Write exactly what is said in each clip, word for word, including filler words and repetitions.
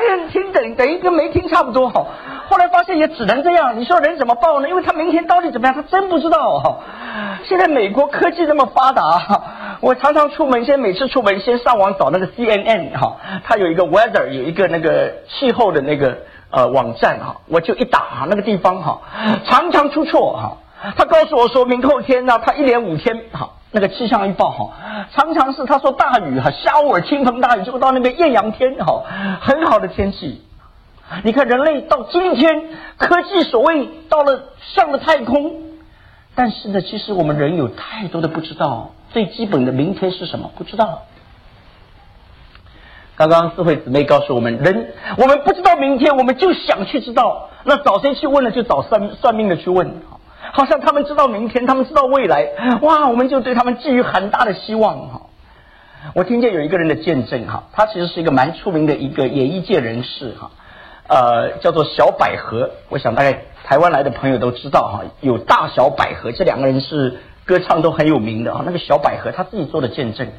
天听等等于跟没听差不多哈。后来发现也只能这样，你说人怎么报呢？因为他明天到底怎么样，他真不知道哈。现在美国科技那么发达，我常常出门，先每次出门先上网找那个 C N N 哈，它有一个 weather 有一个那个气候的那个呃网站哈，我就一打哈那个地方哈，常常出错哈。他告诉我说明后天呢，他一连五天哈。那个气象预报哈，常常是他说大雨哈，下午倾盆大雨，结果到那边艳阳天哈，很好的天气。你看人类到今天，科技所谓到了上了太空，但是呢，其实我们人有太多的不知道，最基本的明天是什么不知道。刚刚四慧姊妹告诉我们，人我们不知道明天，我们就想去知道，那找谁去问呢？就找算算命的去问。好像他们知道明天，他们知道未来，哇，我们就对他们寄予很大的希望哈。我听见有一个人的见证哈，他其实是一个蛮出名的一个演艺界人士哈，呃，叫做小百合。我想大概台湾来的朋友都知道哈，有大小百合这两个人是歌唱都很有名的啊。那个小百合他自己做的见证，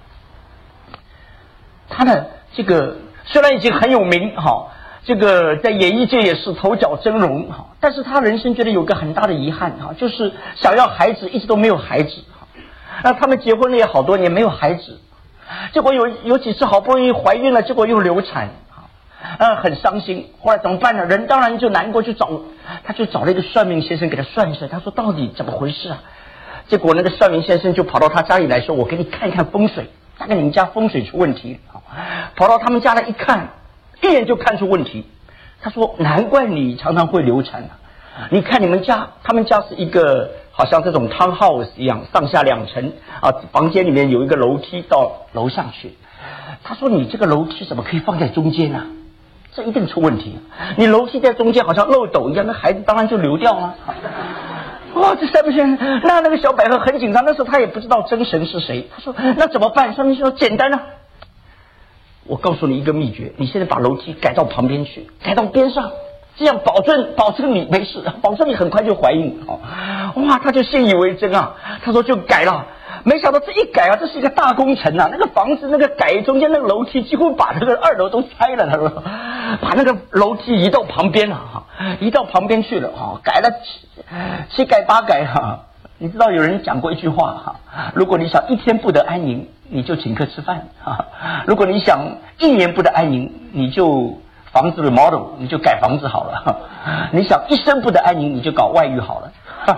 他的这个虽然已经很有名哈。这个在演艺界也是头角峥嵘哈，但是他人生觉得有个很大的遗憾哈，就是想要孩子一直都没有孩子哈。那他们结婚了也好多年没有孩子，结果有有几次好不容易怀孕了，结果又流产哈，呃很伤心。后来怎么办呢？人当然就难过，就找他就找了一个算命先生给他算一算，他说到底怎么回事啊？结果那个算命先生就跑到他家里来说，我给你看一看风水，大概你们家风水出问题哈。跑到他们家来一看。一眼就看出问题，他说难怪你常常会流产啊！你看你们家，他们家是一个好像这种 townhouse 一样，上下两层啊，房间里面有一个楼梯到楼上去。他说你这个楼梯怎么可以放在中间啊？这一定出问题。你楼梯在中间好像漏斗一样，那孩子当然就流掉了。哇，这算不算？那那个小百合很紧张，那时候他也不知道真神是谁。他说那怎么办？上面说简单啊。我告诉你一个秘诀，你现在把楼梯改到旁边去，改到边上，这样保证保证你没事，保证你很快就怀孕。哦，哇，他就信以为真啊！他说就改了，没想到这一改啊，这是一个大工程啊！那个房子那个改中间那个楼梯几乎把那个二楼都拆了，他说把那个楼梯移到旁边了哈，移到旁边去了哈，改了七七改八改哈。你知道有人讲过一句话哈，如果你想一天不得安宁，你就请客吃饭哈；如果你想一年不得安宁，你就房子 remodel， 你就改房子好了；你想一生不得安宁，你就搞外遇好了。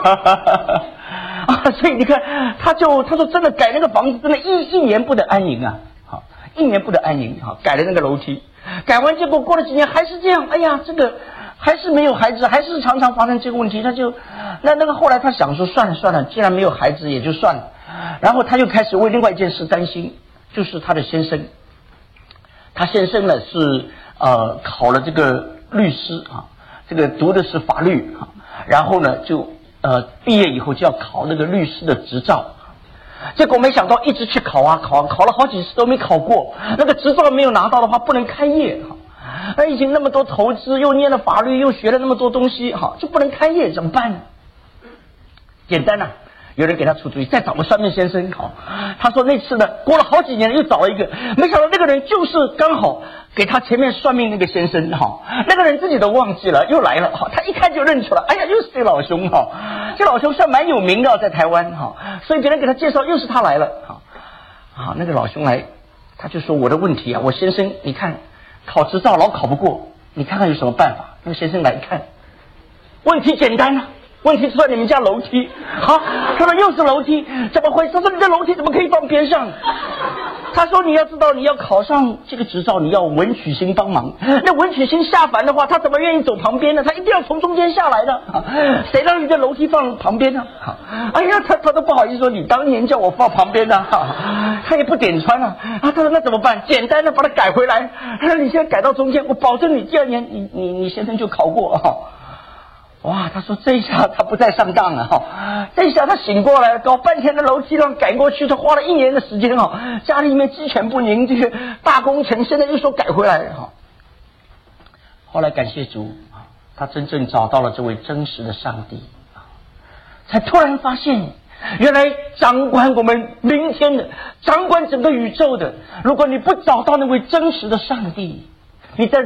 啊，所以你看，他就他说真的改那个房子，真的一一年不得安宁啊，好，一年不得安宁哈，改了那个楼梯，改完结果过了几年还是这样，哎呀，这个。还是没有孩子，还是常常发生这个问题，他就那那个后来他想说算了算了，既然没有孩子也就算了，然后他就开始为另外一件事担心，就是他的先生，他先生呢是呃考了这个律师啊，这个读的是法律啊，然后呢就呃毕业以后就要考那个律师的执照，结果没想到一直去考啊考啊考了好几次都没考过，那个执照没有拿到的话不能开业哈。他已经那么多投资，又念了法律，又学了那么多东西，好就不能开业，怎么办呢？简单啊，有人给他出主意，再找个算命先生。好，他说那次呢，过了好几年又找了一个，没想到那个人就是刚好给他前面算命那个先生。哈，那个人自己都忘记了，又来了。好，他一看就认出了，哎呀，又是这老兄哈，这老兄算蛮有名的，在台湾哈，所以别人给他介绍又是他来了。好，好，那个老兄来，他就说我的问题啊，我先生你看。考执照老考不过，你看看有什么办法？那个先生来看，问题简单啊，问题出在你们家楼梯。好，他说又是楼梯，怎么回事？他说你这楼梯怎么可以放边上？他说你要知道，你要考上这个执照，你要文曲星帮忙。那文曲星下凡的话，他怎么愿意走旁边呢？他一定要从中间下来的。谁让你这楼梯放旁边呢？哎呀，他他都不好意思说，你当年叫我放旁边呢。他也不点穿啊。啊，他说那怎么办？简单的把它改回来。他说你现在改到中间，我保证你第二年你你你先生就考过。哇，他说这一下他不再上当了哈，这一下他醒过来，搞半天的楼梯让改过去，他花了一年的时间哈，家里面鸡犬不宁，这个大工程，现在又说改回来哈。后来感谢主，他真正找到了这位真实的上帝，才突然发现，原来掌管我们明天的，掌管整个宇宙的，如果你不找到那位真实的上帝，你在